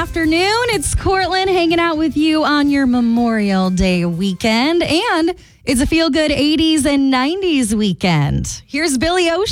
afternoon. It's Cortland hanging out with you on your Memorial Day weekend. And it's a feel-good 80s and 90s weekend. Here's Billy Ocean.